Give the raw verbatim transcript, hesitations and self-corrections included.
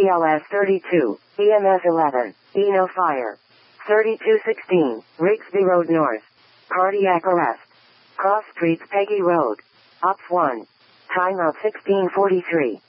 B L S thirty-two, E M S eleven, Eno Fire. thirty-two sixteen, Rigsby Road North. Cardiac arrest. Cross Streets Peggy Road. Ops one. Timeout sixteen forty-three.